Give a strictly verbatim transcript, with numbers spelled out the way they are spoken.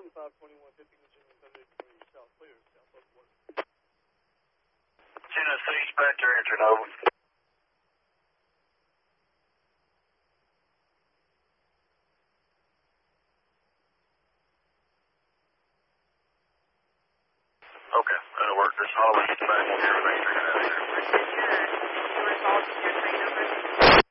seventy-five twenty-one fifty Virginia, seventy-eight twenty, south clear, southwest one. Tennessee, Spectre, entering over. Okay, that'll work. Just holler at the back when everything's out of there. What's your, your involved in your train number?